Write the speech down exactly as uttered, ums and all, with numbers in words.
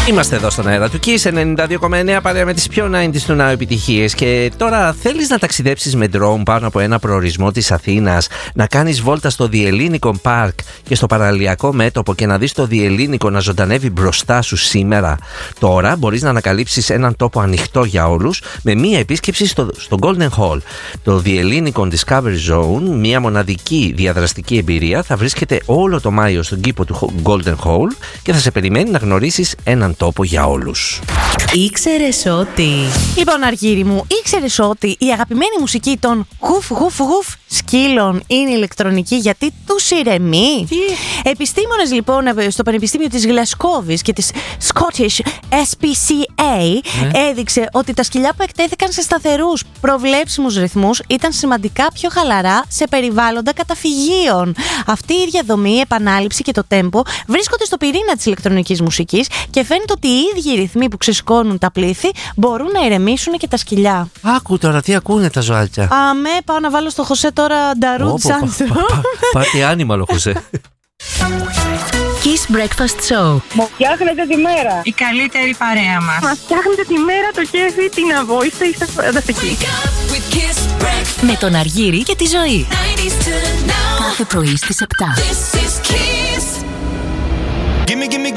Είμαστε εδώ στον αέρα του Kiss ενενήντα δύο κόμμα εννέα παρέα με τις πιο ενενήντα του Now επιτυχίες. Και τώρα θέλεις να ταξιδέψεις με drone πάνω από ένα προορισμό της Αθήνας, να κάνεις βόλτα στο Διελλήνικο Park και στο παραλιακό μέτωπο και να δεις το Διελλήνικο να ζωντανεύει μπροστά σου σήμερα? Τώρα μπορείς να ανακαλύψεις έναν τόπο ανοιχτό για όλους με μία επίσκεψη στο, στο Golden Hall. Το Διελλήνικο Discovery Zone, μία μοναδική διαδραστική εμπειρία, θα βρίσκεται όλο το Μάιο στον κήπο του Golden Hall και θα σε περιμένει να γνωρίσεις έναν τόπο για όλους. Ήξερες ότι... Λοιπόν, Αργύρι μου, ήξερες ότι η αγαπημένη μουσική των γουφ γουφ γουφ σκύλων είναι ηλεκτρονική γιατί τους ηρεμεί? Τι? Επιστήμονες λοιπόν στο Πανεπιστήμιο της Γλασκόβης και της Scottish ες πι σι έι ε? έδειξε ότι τα σκυλιά που εκτέθηκαν σε σταθερούς προβλέψιμους ρυθμούς ήταν σημαντικά πιο χαλαρά σε περιβάλλοντα καταφυγίων. Αυτή η ίδια δομή, η επανάληψη και το τέμπο βρίσκονται στο πυρήνα της ηλεκτρονικής μουσικής και φαίνεται ότι οι ίδιοι ρυθμοί που ξεσηκώνουν τα πλήθη μπορούν να ηρεμήσουν και τα σκυλιά. Άκου τώρα, τι ακούνε τα ζωάκια. Αμέ, πάω να βάλω στο Χωσέ τώρα Νταρούντ Σάντρο. Πάρτι άνιμα, Χωσέ. Kiss Breakfast Show. Μου φτιάχνετε τη μέρα. Η καλύτερη παρέα μας. Μας φτιάχνετε τη μέρα, το κέφι, την αβόηστα, είστε φανταστικοί. Με τον Αργύρι και τη Ζωή. Κάθε πρωί στις επτά. Gimme, gimme,